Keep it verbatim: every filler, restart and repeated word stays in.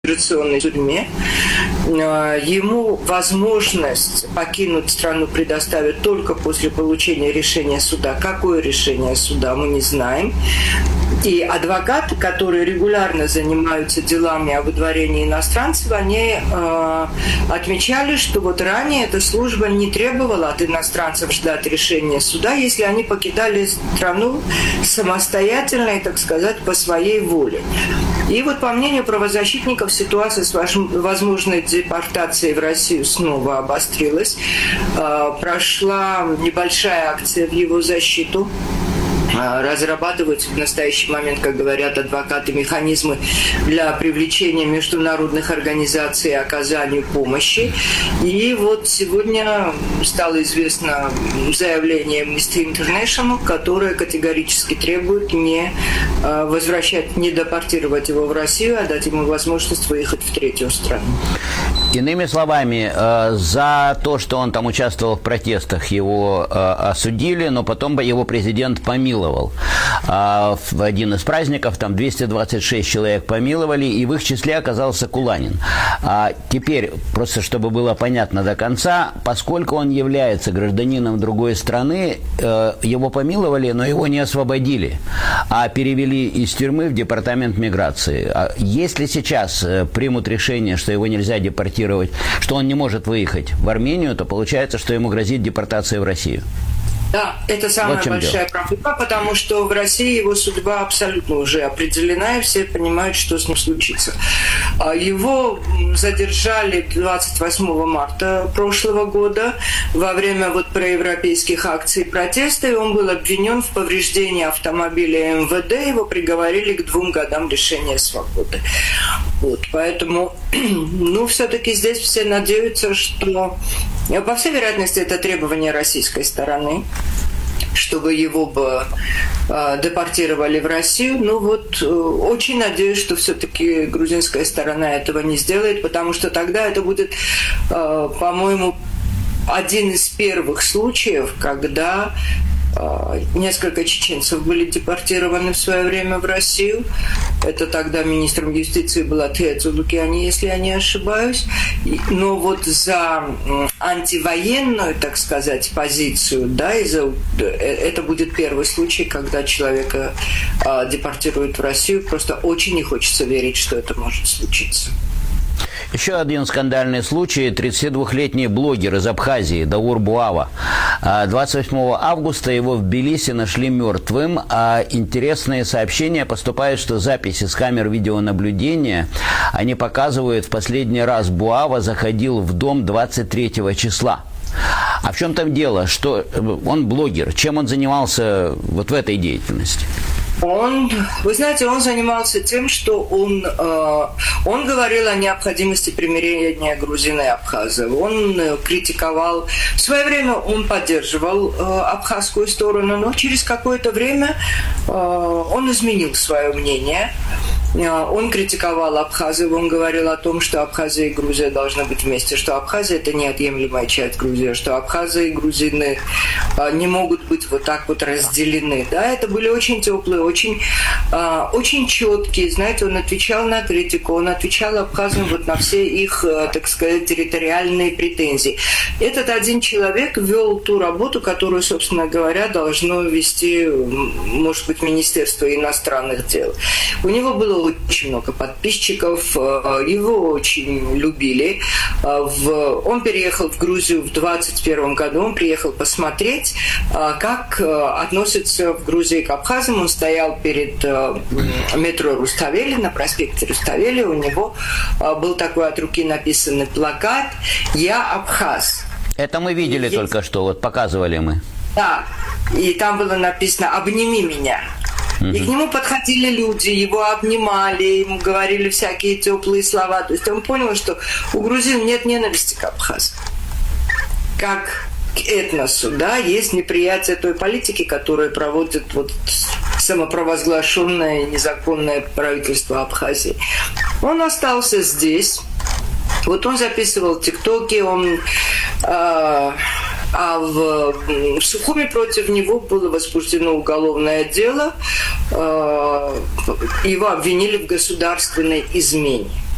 миграционной тюрьме. Ему возможность покинуть страну предоставят только после получения решения суда. Какое решение суда, мы не знаем. И адвокаты, которые регулярно занимаются делами о выдворении иностранцев, они э, отмечали, что вот ранее эта служба не требовала от иностранцев ждать решения суда, если они покидали страну самостоятельно и, так сказать, по своей воле. И вот, по мнению правозащитников, ситуация с возможной депортацией в Россию снова обострилась. Э, прошла небольшая акция в его защиту. Разрабатываются в настоящий момент, как говорят адвокаты, механизмы для привлечения международных организаций и оказанию помощи. И вот сегодня стало известно заявление Amnesty International, которое категорически требует не возвращать, не депортировать его в Россию, а дать ему возможность выехать в третью страну. Иными словами, за то, что он там участвовал в протестах, его осудили, но потом его президент помиловал. В один из праздников там двести двадцать шесть человек помиловали, и в их числе оказался Куланин. А теперь, просто чтобы было понятно до конца, поскольку он является гражданином другой страны, его помиловали, но его не освободили, а перевели из тюрьмы в департамент миграции. Если сейчас примут решение, что его нельзя депортировать, что он не может выехать в Армению, то получается, что ему грозит депортация в Россию. Да, это самая вот большая дело. проблема, потому что в России его судьба абсолютно уже определена, и все понимают, что с ним случится. Его задержали двадцать восьмого марта прошлого года во время вот проевропейских акций протеста, и он был обвинен в повреждении автомобиля эм вэ дэ, его приговорили к двум годам лишения свободы. Вот, поэтому, ну, все-таки здесь все надеются, что, по всей вероятности, это требование российской стороны, чтобы его бы э, депортировали в Россию. Ну вот, э, очень надеюсь, что все-таки грузинская сторона этого не сделает, потому что тогда это будет, э, по-моему, один из первых случаев, когда э, несколько чеченцев были депортированы в свое время в Россию. Это тогда министром юстиции была Тиэцу Лукиани, если я не ошибаюсь. Но вот за антивоенную, так сказать, позицию, да, и за, это будет первый случай, когда человека э, депортируют в Россию. Просто очень не хочется верить, что это может случиться. Еще один скандальный случай. тридцатидвухлетний блогер из Абхазии Даур Буава. двадцать восьмого августа его в Тбилиси нашли мертвым. А интересные сообщения поступают, что записи с камер видеонаблюдения, они показывают, в последний раз Буава заходил в дом двадцать третьего числа. А в чем там дело? Что он блогер. Чем он занимался вот в этой деятельности? Он, вы знаете, он занимался тем, что он, э, он говорил о необходимости примирения грузин и абхазов. Он э, критиковал, в свое время он поддерживал э, абхазскую сторону, но через какое-то время э, он изменил свое мнение. Он критиковал Абхазию, он говорил о том, что Абхазия и Грузия должны быть вместе, что Абхазия – это неотъемлемая часть Грузии, что Абхазия и грузины не могут быть вот так вот разделены. Да, это были очень теплые, очень, очень четкие, знаете, он отвечал на критику, он отвечал абхазам вот на все их, так сказать, территориальные претензии. Этот один человек вел ту работу, которую, собственно говоря, должно вести, может быть, Министерство иностранных дел. У него было очень много подписчиков, его очень любили. Он переехал в Грузию в двадцать первом году, он приехал посмотреть, как относятся в Грузии к абхазам. Он стоял перед метро Руставели, на проспекте Руставели, у него был такой от руки написанный плакат «Я абхаз». Это мы видели и только что, вот показывали мы. Да, и там было написано «Обними меня». И к нему подходили люди, его обнимали, ему говорили всякие теплые слова. То есть он понял, что у грузин нет ненависти к абхазам, как к этносу, да, есть неприятие той политики, которую проводит вот самопровозглашенное незаконное правительство Абхазии. Он остался здесь. Вот он записывал тиктоки, он... Э, А в, в Сухуми против него было возбуждено уголовное дело. Его обвинили в государственной измене.